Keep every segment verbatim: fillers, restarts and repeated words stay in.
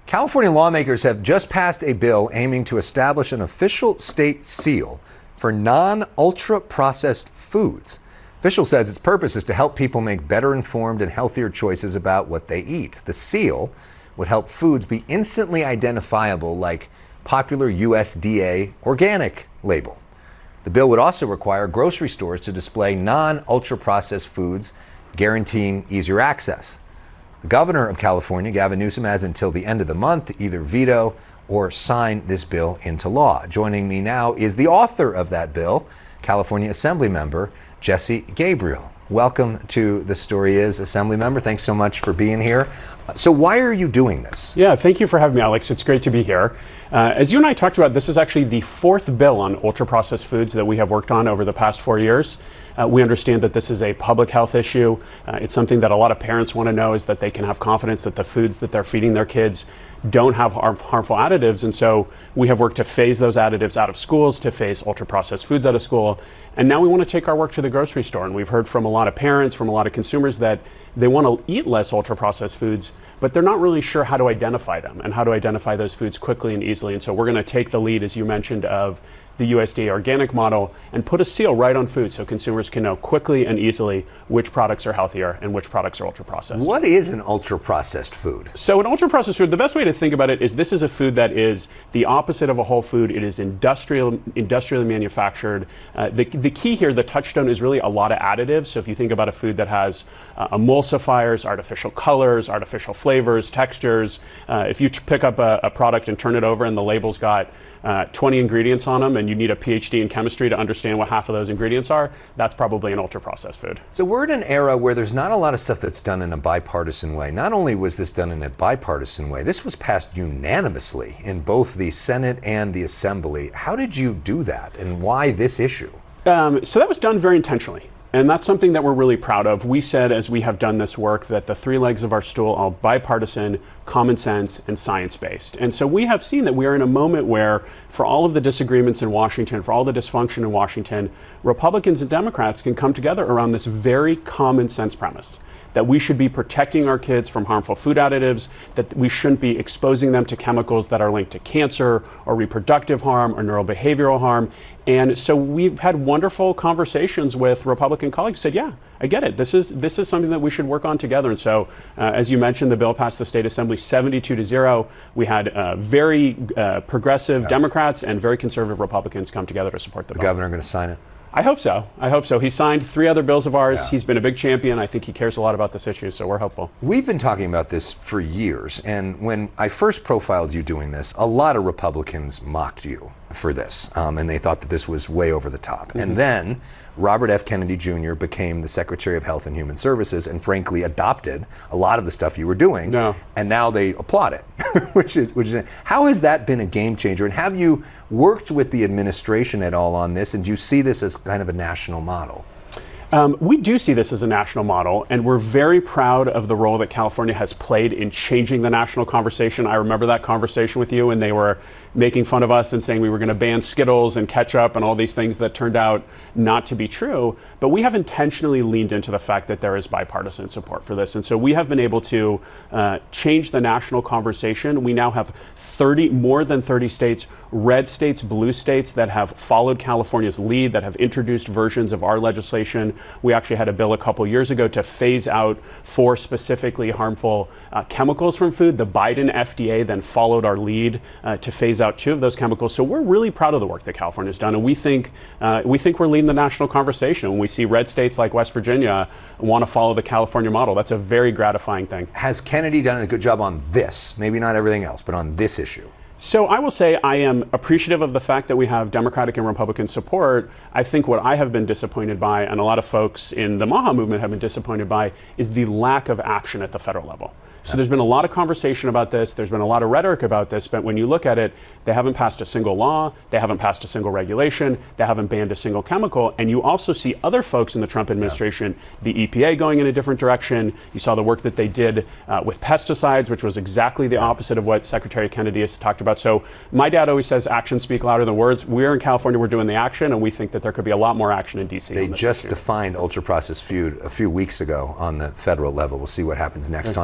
California lawmakers have just passed a bill aiming to establish an official state seal for non-ultra processed foods. Official says its purpose is to help people make better informed and healthier choices about what they eat. The seal would help foods be instantly identifiable, like popular U S D A organic label. The bill would also require grocery stores to display non-ultra processed foods, guaranteeing easier access. The governor of California, Gavin Newsom, has until the end of the month to either veto or sign this bill into law. Joining me now is the author of that bill, California Assembly member Jesse Gabriel. Welcome to The Story Is, Assembly member. Thanks so much for being here. So why are you doing this? Yeah, thank you for having me, Alex. It's great to be here. Uh, as you and I talked about, this is actually the fourth bill on ultra-processed foods that we have worked on over the past four years. Uh, we understand that this is a public health issue. Uh, it's something that a lot of parents want to know, is that they can have confidence that the foods that they're feeding their kids don't have harm, harmful additives. And so we have worked to phase those additives out of schools, to phase ultra-processed foods out of school. And now we want to take our work to the grocery store. And we've heard from a lot of parents, from a lot of consumers, that they want to eat less ultra-processed foods, but they're not really sure how to identify them and how to identify those foods quickly and easily. And so we're going to take the lead, as you mentioned, of the U S D A organic model and put a seal right on food so consumers can know quickly and easily which products are healthier and which products are ultra-processed. What is an ultra-processed food? So an ultra-processed food, the best way to think about it is this is a food that is the opposite of a whole food. It is industrial, industrially manufactured. Uh, the, the key here, the touchstone, is really a lot of additives. So if you think about a food that has uh, emulsifiers, artificial colors, artificial flavors, textures, uh, if you pick up a, a product and turn it over and the label's got Uh, twenty ingredients on them, and you need a P H D in chemistry to understand what half of those ingredients are, that's probably an ultra-processed food. So we're in an era where there's not a lot of stuff that's done in a bipartisan way. Not only was this done in a bipartisan way, this was passed unanimously in both the Senate and the Assembly. How did you do that, and why this issue? Um, so that was done very intentionally. And that's something that we're really proud of. We said, as we have done this work, that the three legs of our stool are bipartisan, common sense, and science-based. And so we have seen that we are in a moment where, for all of the disagreements in Washington, for all the dysfunction in Washington, Republicans and Democrats can come together around this very common sense premise: that we should be protecting our kids from harmful food additives, that we shouldn't be exposing them to chemicals that are linked to cancer or reproductive harm or neurobehavioral harm. And so we've had wonderful conversations with Republican colleagues who said, yeah, I get it. This is this is something that we should work on together. And so, uh, as you mentioned, the bill passed the state assembly seventy-two to zero. We had uh, very uh, progressive yeah. Democrats and very conservative Republicans come together to support the, the bill. Governor going to sign it? I hope so. I hope so. He signed three other bills of ours. Yeah. He's been a big champion. I think he cares a lot about this issue, so we're hopeful. We've been talking about this for years, and when I first profiled you doing this, a lot of Republicans mocked you for this, um, and they thought that this was way over the top. Mm-hmm. And then Robert F. Kennedy Junior became the Secretary of Health and Human Services and frankly adopted a lot of the stuff you were doing. No. And now they applaud it, which is, which is, how has that been a game changer? And have you worked with the administration at all on this? And do you see this as kind of a national model? Um, we do see this as a national model, and we're very proud of the role that California has played in changing the national conversation. I remember that conversation with you, and they were making fun of us and saying we were going to ban Skittles and ketchup and all these things that turned out not to be true. But we have intentionally leaned into the fact that there is bipartisan support for this. And so we have been able to uh, change the national conversation. We now have thirty, more than thirty states, red states, blue states, that have followed California's lead, that have introduced versions of our legislation. We actually had a bill a couple years ago to phase out four specifically harmful uh, chemicals from food. The Biden F D A then followed our lead uh, to phase out two of those chemicals. So we're really proud of the work that California's done, and we think uh, we think we're leading the national conversation. When we see red states like West Virginia want to follow the California model, that's a very gratifying thing. Has Kennedy done a good job on this? Maybe not everything else, but on this issue? So I will say I am appreciative of the fact that we have Democratic and Republican support. I think what I have been disappointed by, and a lot of folks in the MAHA movement have been disappointed by, is the lack of action at the federal level. So there's been a lot of conversation about this, there's been a lot of rhetoric about this, but when you look at it, they haven't passed a single law, they haven't passed a single regulation, they haven't banned a single chemical, and you also see other folks in the Trump administration, yeah. the E P A going in a different direction. You saw the work that they did uh, with pesticides, which was exactly the opposite of what Secretary Kennedy has talked about. So my dad always says actions speak louder than words. We're in California, we're doing the action, and we think that there could be a lot more action in D C. They just issue. defined ultra-processed food a few weeks ago on the federal level. We'll see what happens next right. on that.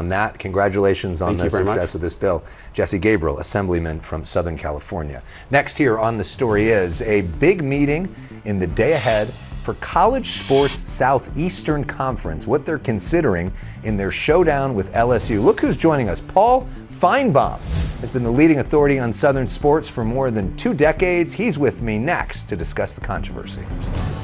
congratulations on Thank the you very success much. of this bill. Jesse Gabriel, Assemblyman from Southern California. Next here on The Story Is, a big meeting in the day ahead for College Sports Southeastern Conference, what they're considering in their showdown with L S U. Look who's joining us. Paul Finebaum has been the leading authority on Southern sports for more than two decades. He's with me next to discuss the controversy.